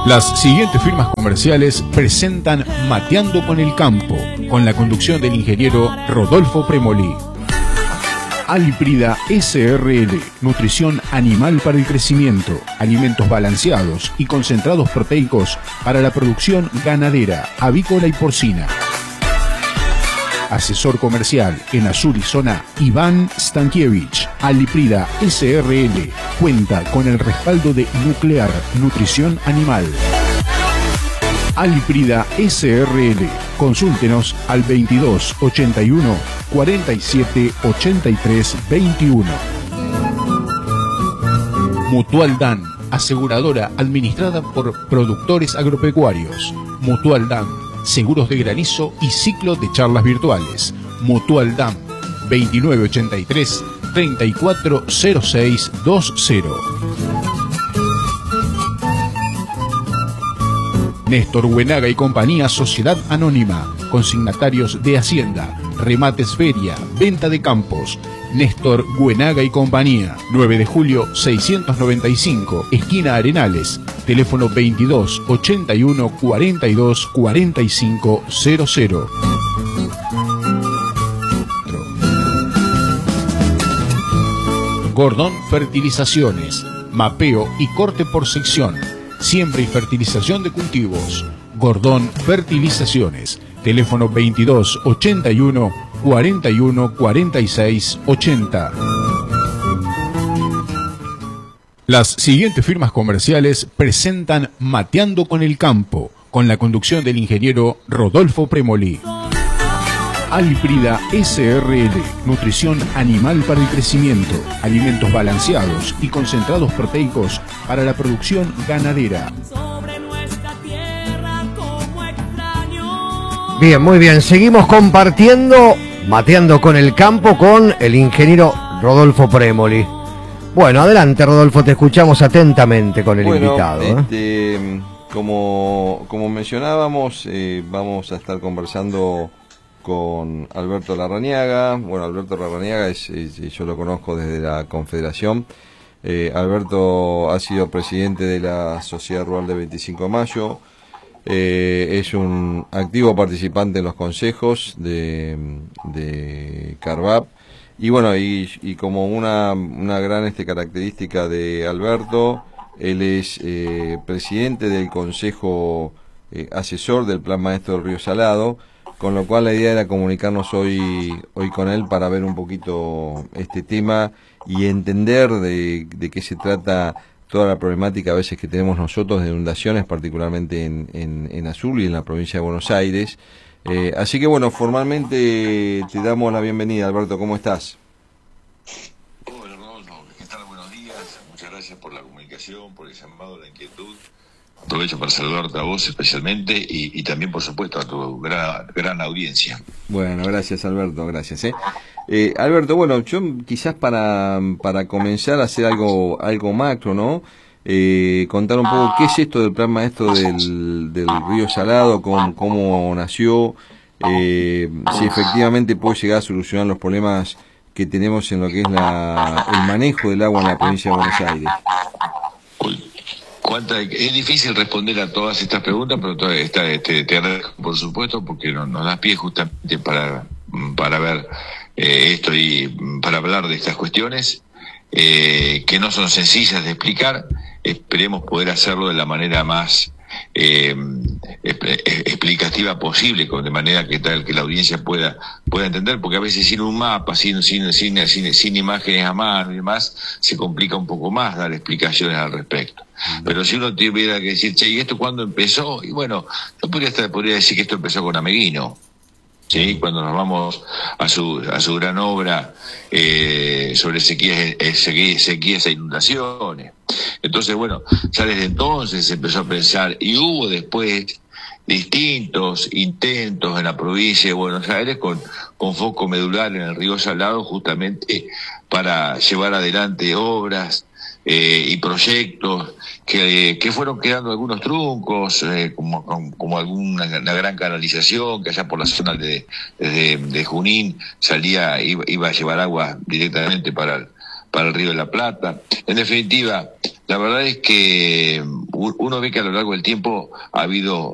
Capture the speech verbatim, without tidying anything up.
Las siguientes firmas comerciales presentan Mateando con el Campo, con la conducción del ingeniero Rodolfo Premoli. Aliprida S R L, nutrición animal para el crecimiento, alimentos balanceados y concentrados proteicos para la producción ganadera, avícola y porcina. Asesor comercial en Azul y Zona, Iván Stankiewicz. Aliprida S R L cuenta con el respaldo de Nuclear Nutrición Animal. Aliprida S R L. Consúltenos al veintidós ochenta y uno cuarenta y siete ochenta y tres veintiuno. Mutual Dan, aseguradora administrada por productores agropecuarios. Mutual Dan, seguros de granizo y ciclo de charlas virtuales. Mutual Dan, veintinueve ochenta y tres treinta y cuatro cero seis veinte. Néstor Huenaga y Compañía, Sociedad Anónima, consignatarios de Hacienda, remates feria, venta de campos. Néstor Huenaga y Compañía, nueve de julio seiscientos noventa y cinco, esquina Arenales, teléfono veintidós ochenta y uno cuarenta y dos cuarenta y cinco cero cero. Gordón Fertilizaciones, mapeo y corte por sección, siembra y fertilización de cultivos. Gordón Fertilizaciones, teléfono veintidós ochenta y uno cuarenta y uno cuarenta y seis ochenta. Las siguientes firmas comerciales presentan Mateando con el Campo, con la conducción del ingeniero Rodolfo Premoli. Aliprida S R L, nutrición animal para el crecimiento, alimentos balanceados y concentrados proteicos para la producción ganadera. Bien, muy bien, seguimos compartiendo, Mateando con el Campo con el ingeniero Rodolfo Premoli. Bueno, adelante Rodolfo, te escuchamos atentamente con el bueno, invitado. ¿eh? Este, como, como mencionábamos, eh, vamos a estar conversando con Alberto Larrañaga. Bueno, Alberto Larrañaga es, es, yo lo conozco desde la Confederación. Eh, Alberto ha sido presidente de la Sociedad Rural de veinticinco de mayo. Eh, es un activo participante en los consejos de, de Carvap. Y bueno, y, y como una, una gran este, característica de Alberto, él es eh, presidente del Consejo eh, Asesor del Plan Maestro del Río Salado, con lo cual la idea era comunicarnos hoy hoy con él para ver un poquito este tema y entender de, de qué se trata toda la problemática a veces que tenemos nosotros de inundaciones, particularmente en, en, en Azul y en la provincia de Buenos Aires. Eh, así que bueno, formalmente te damos la bienvenida, Alberto, ¿cómo estás? Hola, Rodolfo, ¿qué tal? Buenos días, muchas gracias por la comunicación, por el llamado, la inquietud. Aprovecho para saludarte a vos especialmente y, y también, por supuesto, a tu gran, gran audiencia. Bueno, gracias, Alberto, gracias. ¿eh? Eh, Alberto, bueno, yo quizás para, para comenzar a hacer algo, algo macro, ¿no? Eh, contar un poco qué es esto del Plan Maestro del, del Río Salado, cómo, cómo nació, eh, si efectivamente puede llegar a solucionar los problemas que tenemos en lo que es la, el manejo del agua en la provincia de Buenos Aires. Cuánta, es difícil responder a todas estas preguntas, pero toda esta, este, te agradezco por supuesto porque nos, nos das pie justamente para, para ver eh, esto y para hablar de estas cuestiones eh, que no son sencillas de explicar. Esperemos poder hacerlo de la manera más eh, explicativa posible, de manera que tal que la audiencia pueda pueda entender, porque a veces sin un mapa, sin sin sin sin, sin imágenes a mano y demás, se complica un poco más dar explicaciones al respecto. Pero si uno tuviera que decir, che, ¿y esto cuándo empezó? Y bueno, yo podría estar, podría decir que esto empezó con Ameguino, ¿sí? Cuando nos vamos a su a su gran obra eh, sobre sequías, sequías, sequías e inundaciones. Entonces, bueno, ya desde entonces se empezó a pensar, y hubo después distintos intentos en la provincia de Buenos Aires con, con foco medular en el Río Salado, justamente para llevar adelante obras eh, y proyectos que, que fueron quedando algunos truncos, eh, como, como alguna una gran canalización que allá por la zona de, de, de Junín salía, iba, iba a llevar agua directamente para el, para el Río de la Plata. En definitiva, la verdad es que uno ve que a lo largo del tiempo ha habido